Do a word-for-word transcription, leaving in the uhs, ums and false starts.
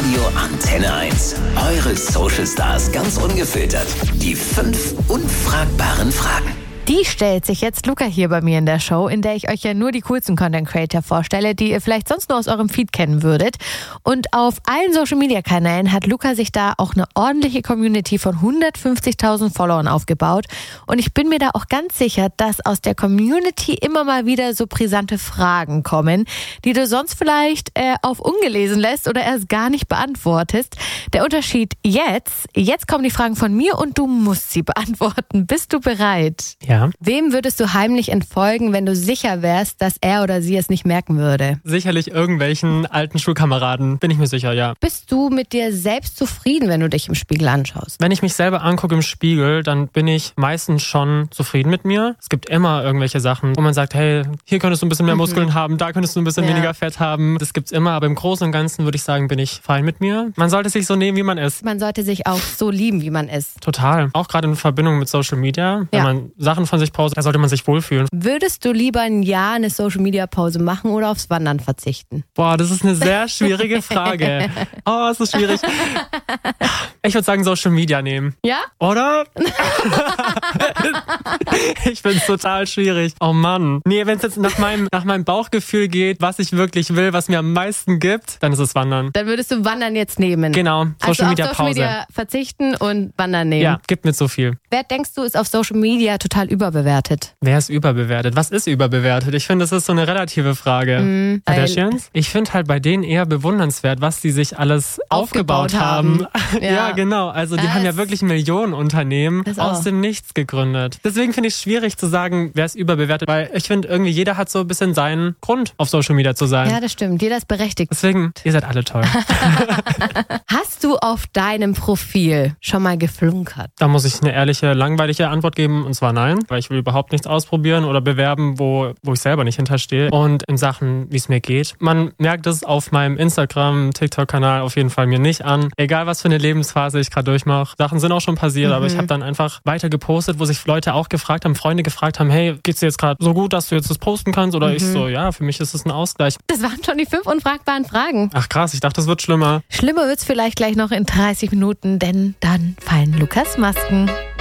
Radio Antenne eins. Eure Social Stars ganz ungefiltert. Die fünf unfragbaren Fragen. Die stellt sich jetzt Luca hier bei mir in der Show, in der ich euch ja nur die coolsten Content Creator vorstelle, die ihr vielleicht sonst nur aus eurem Feed kennen würdet. Und auf allen Social Media Kanälen hat Luca sich da auch eine ordentliche Community von hundertfünfzigtausend Followern aufgebaut. Und ich bin mir da auch ganz sicher, dass aus der Community immer mal wieder so brisante Fragen kommen, die du sonst vielleicht äh, auf ungelesen lässt oder erst gar nicht beantwortest. Der Unterschied jetzt, jetzt kommen die Fragen von mir und du musst sie beantworten. Bist du bereit? Ja. Wem würdest du heimlich entfolgen, wenn du sicher wärst, dass er oder sie es nicht merken würde? Sicherlich irgendwelchen alten Schulkameraden, bin ich mir sicher, ja. Bist du mit dir selbst zufrieden, wenn du dich im Spiegel anschaust? Wenn ich mich selber angucke im Spiegel, dann bin ich meistens schon zufrieden mit mir. Es gibt immer irgendwelche Sachen, wo man sagt, hey, hier könntest du ein bisschen mehr Muskeln mhm. haben, da könntest du ein bisschen ja. weniger Fett haben. Das gibt's immer, aber im Großen und Ganzen würde ich sagen, bin ich fein mit mir. Man sollte sich so nehmen, wie man ist. Man sollte sich auch so lieben, wie man ist. Total. Auch gerade in Verbindung mit Social Media, wenn ja. man Sachen von sich postet, da sollte man sich wohlfühlen. Würdest du lieber ein Jahr eine Social-Media-Pause machen oder aufs Wandern verzichten? Boah, das ist eine sehr schwierige Frage. Oh, es ist schwierig. Ich würde sagen, Social Media nehmen. Ja? Oder? Ich finde es total schwierig. Oh Mann. Nee, wenn es jetzt nach meinem, nach meinem Bauchgefühl geht, was ich wirklich will, was mir am meisten gibt, dann ist es Wandern. Dann würdest du Wandern jetzt nehmen? Genau. Social also Media auf Social Pause. Media verzichten und Wandern nehmen. Ja, gibt mir zu viel. Wer denkst du ist auf Social Media total überbewertet? Wer ist überbewertet? Was ist überbewertet? Ich finde, das ist so eine relative Frage. Mm, Kardashians? Ich finde halt bei denen eher bewundernswert, was die sich alles aufgebaut, aufgebaut haben. haben. Ja. ja, genau. Also die das haben ja wirklich Millionenunternehmen aus dem Nichts gegründet. Deswegen finde ich es schwierig zu sagen, wer ist überbewertet, weil ich finde irgendwie jeder hat so ein bisschen seinen Grund, auf Social Media zu sein. Ja, das stimmt. Jeder ist berechtigt. Deswegen, ihr seid alle toll. Hast du auf deinem Profil schon mal geflunkert? Da muss ich eine ehrliche, langweilige Antwort geben und zwar nein, weil ich will überhaupt nichts ausprobieren oder bewerben, wo, wo ich selber nicht hinterstehe. Und in Sachen, wie es mir geht, man merkt es auf meinem Instagram, TikTok-Kanal auf jeden Fall mir nicht an. Egal, was für eine Lebensphase ich gerade durchmache. Sachen sind auch schon passiert, mhm. aber ich habe dann einfach weiter gepostet, wo sich Leute auch gefragt haben, Freunde gefragt haben, hey, geht's dir jetzt gerade so gut, dass du jetzt das posten kannst? Oder mhm. ich so, ja, für mich ist es ein Ausgleich. Das waren schon die fünf unfragbaren Fragen. Ach krass, ich dachte, das wird schlimmer. Schlimmer wird's vielleicht gleich noch in dreißig Minuten, denn dann fallen Lukas Masken.